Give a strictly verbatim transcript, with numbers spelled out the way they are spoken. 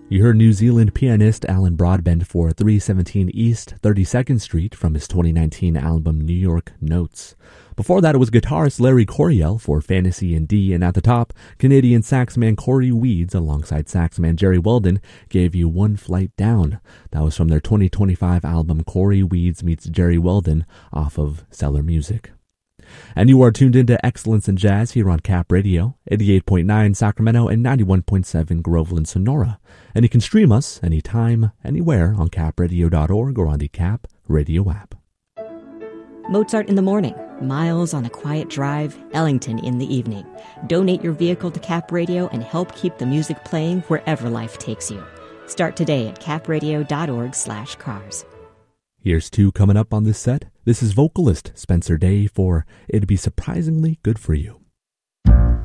You heard New Zealand pianist Alan Broadbent for three seventeen East thirty-second Street from his twenty nineteen album New York Notes. Before that, it was guitarist Larry Coryell for Fantasy in D, and at the top, Canadian saxman Corey Weeds alongside saxman Jerry Weldon gave you One Flight Down. That was from their twenty twenty-five album Corey Weeds Meets Jerry Weldon off of Cellar Music. And you are tuned into Excellence in Jazz here on Cap Radio, eighty-eight point nine Sacramento and ninety-one point seven Groveland, Sonora. And you can stream us anytime, anywhere on cap radio dot org or on the Cap Radio app. Mozart in the morning, Miles on a quiet drive, Ellington in the evening. Donate your vehicle to Cap Radio and help keep the music playing wherever life takes you. Start today at cap radio dot org slash cars. Here's two coming up on this set. This is vocalist Spencer Day for It'd Be Surprisingly Good for You.